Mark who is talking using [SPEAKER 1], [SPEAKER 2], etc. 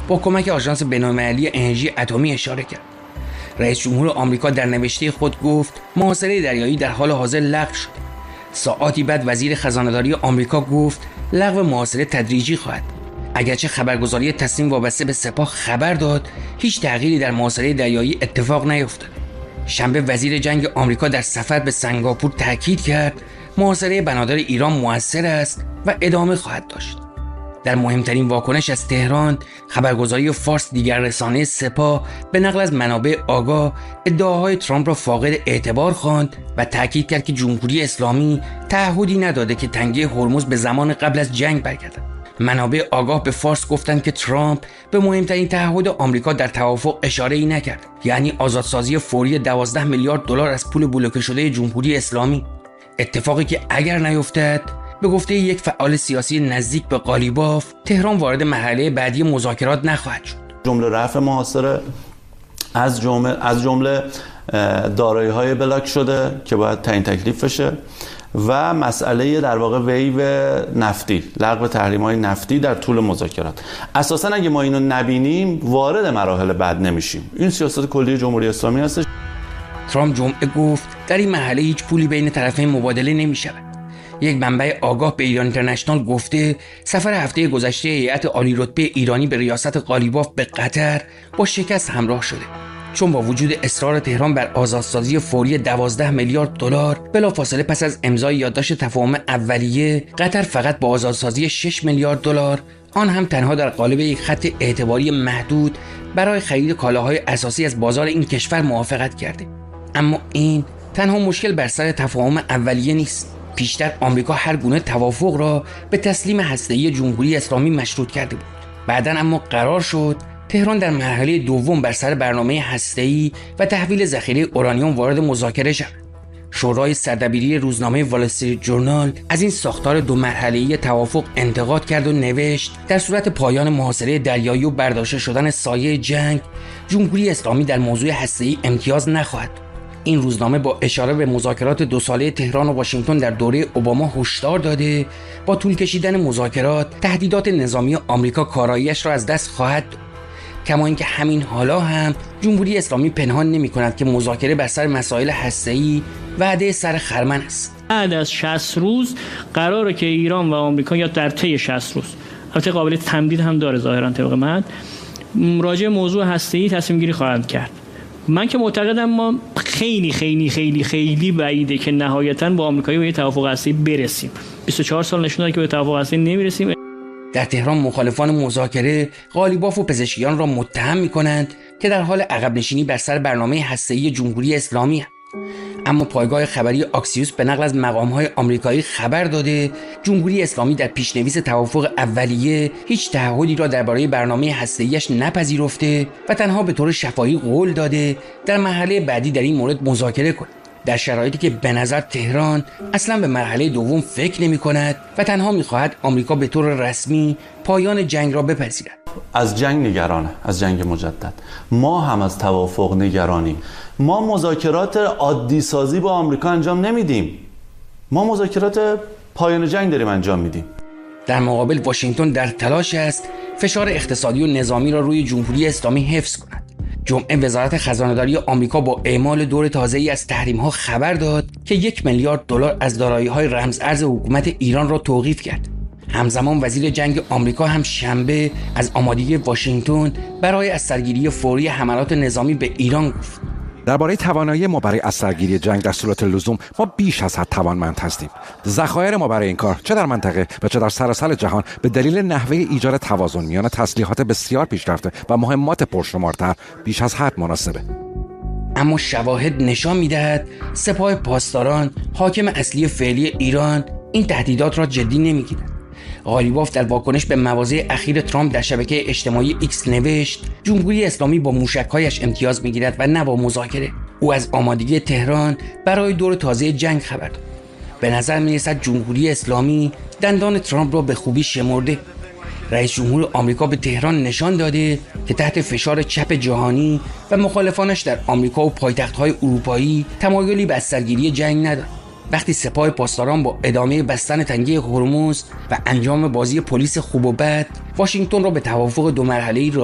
[SPEAKER 1] با کمک آژانس بین‌المللی انرژی اتمی اشاره کرد. رئیس جمهور آمریکا در نوشته خود گفت محاصره دریایی در حال حاضر لغو شده. ساعاتی بعد وزیر خزانه‌داری آمریکا گفت لغو محاصره تدریجی خواهد. اگرچه خبرگزاری تصمیم وابسته به سپاه خبر داد هیچ تغییری در محاصره دریایی اتفاق نیفتاد. شنبه وزیر جنگ آمریکا در سفر به سنگاپور تاکید کرد محاصره بنادر ایران مؤثر است و ادامه خواهد داشت. در مهمترین واکنش از تهران، خبرگزاری فارس دیگر رسانه سپاه به نقل از منابع آگاه ادعاهای ترامپ را فاقد اعتبار خواند و تاکید کرد که جمهوری اسلامی تعهدی نداده که تنگه هرمز به زمان قبل از جنگ برگردد. منابع آگاه به فارس گفتند که ترامپ به مهمترین تعهد آمریکا در توافق اشاره‌ای نکرد، یعنی آزادسازی فوری 12 میلیارد دلار از پول بلوکه شده جمهوری اسلامی. اتفاقی که اگر نیفتد، به گفته یک فعال سیاسی نزدیک به قالیباف، تهران وارد مرحله بعدی مذاکرات نخواهد شد.
[SPEAKER 2] جمله رفع محاصره از جمله دارایی‌های بلاک شده که باید تعیین تکلیف بشه و مسئله در واقع ویو نفتی، لغو تحریم‌های نفتی در طول مذاکرات. اساساً اگه ما اینو نبینیم وارد مراحل بعد نمیشیم. این سیاست کلی جمهوری اسلامی هستش.
[SPEAKER 1] ترامپ جمعه گفت در این مرحله هیچ پولی بین طرفین مبادله نمی‌شود. یک منبع آگاه به ایران اینترنشنال گفته سفر هفته گذشته هیئت عالی رتبه ایرانی به ریاست قالیباف به قطر با شکست همراه شده، چون با وجود اصرار تهران بر آزادسازی فوری 12 میلیارد دلار، بلافاصله پس از امضای یادداشت تفاهم اولیه، قطر فقط با آزادسازی 6 میلیارد دلار، آن هم تنها در قالب یک خط اعتباری محدود، برای خرید کالاهای اساسی از بازار این کشور موافقت کرده. اما این تنها مشکل بر سر تفاهم اولیه نیست. پیشتر آمریکا هر گونه توافق را به تسلیم هسته‌ای جمهوری اسلامی مشروط کرده بود. بعداً اما قرار شد تهران در مرحله دوم بر سر برنامه هسته‌ای و تحویل ذخیره اورانیوم وارد مذاکره شود. شورای سردبیری روزنامه وال استریت ژورنال از این ساختار دو مرحله‌ای توافق انتقاد کرد و نوشت در صورت پایان محاصره دریایی و برداشته شدن سایه جنگ، جمهوری اسلامی در موضوع هسته‌ای امتیاز نخواهد. این روزنامه با اشاره به مذاکرات 2 ساله تهران و واشنگتن در دوره اوباما هشدار داده با طول کشیدن مذاکرات تهدیدات نظامی آمریکا کارایی‌اش را از دست خواهد داد. کما اینکه همین حالا هم جمهوری اسلامی پنهان نمی‌کند که مذاکره بر سر مسائل هسته‌ای وعده سر خرمن است.
[SPEAKER 3] بعد از 60 روز قراره که ایران و آمریکا یا در طی 60 روز، البته قابل تمدید هم داره ظاهرا طبق من، راجع موضوع هسته‌ای تصمیم گیری خواهند کرد. من که معتقدم ما خیلی خیلی خیلی خیلی بعیده که نهایتاً با آمریکایی به توافق هسته‌ای برسیم. 24 سال نشون داده که به توافق هسته‌ای نمیرسیم.
[SPEAKER 1] در تهران مخالفان مذاکره قالیباف و پزشکیان را متهم می‌کنند که در حال عقب نشینی بر سر برنامه هسته‌ای جمهوری اسلامی هستند. اما پایگاه خبری آکسیوس به نقل از مقام‌های آمریکایی خبر داده جمهوری اسلامی در پیش‌نویس توافق اولیه هیچ تعهدی را درباره برنامه هسته‌ایش نپذیرفته و تنها به طور شفاهی قول داده در مرحله بعدی در این مورد مذاکره کند، در شرایطی که به نظر تهران اصلا به مرحله دوم فکر نمی‌کند و تنها می‌خواهد آمریکا به طور رسمی پایان جنگ را بپذیرد.
[SPEAKER 2] از جنگ نگرانه، از جنگ مجدد. ما هم از توافق نگرانیم. ما مذاکرات عادی سازی با آمریکا انجام نمیدیم. ما مذاکرات پایان جنگ داریم انجام میدیم.
[SPEAKER 1] در مقابل واشنگتن در تلاش است فشار اقتصادی و نظامی را روی جمهوری اسلامی حفظ کند. جمعه وزارت خزانه‌داری آمریکا با اعمال دور تازه‌ای از تحریم‌ها خبر داد که 1 میلیارد دلار از دارایی‌های رمز ارز حکومت ایران را توقیف کرد. همزمان وزیر جنگ آمریکا هم شنبه از آمادگی واشنگتن برای از سرگیری فوری حملات نظامی به ایران گفت.
[SPEAKER 4] درباره توانایی ما برای اثرگیری جنگ در صورت لزوم ما بیش از حد توانمند هستیم. ذخایر ما برای این کار چه در منطقه و چه در سراسر جهان به دلیل نحوه ایجاد توازن میان تسلیحات بسیار پیشرفته و مهمات پرشمارتر بیش از حد مناسبه.
[SPEAKER 1] اما شواهد نشان می‌دهد سپاه پاسداران حاکم اصلی فعلی ایران این تهدیدات را جدی نمی‌گیرد. قالیباف در واکنش به مواضع اخیر ترامپ در شبکه اجتماعی ایکس نوشت جمهوری اسلامی با موشک‌هایش امتیاز می‌گیرد و نه با مذاکره. او از آمادگی تهران برای دور تازه جنگ خبر داد. به نظر می‌رسد جمهوری اسلامی دندان ترامپ را به خوبی شمرده. رئیس جمهور آمریکا به تهران نشان داده که تحت فشار چپ جهانی و مخالفانش در آمریکا و پایتخت‌های اروپایی تمایلی به ازسرگیری جنگ ندارد. وقتی سپاه پاسداران با ادامه بستن تنگه هرمز و انجام بازی پلیس خوب و بد واشنگتن را به توافق 2 مرحله‌ای